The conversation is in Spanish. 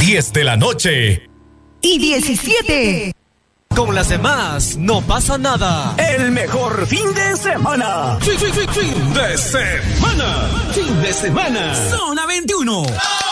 10 de la noche. Y 17. Con las demás no pasa nada. El mejor fin de semana. Fin de semana. Fin de semana. Zona 21.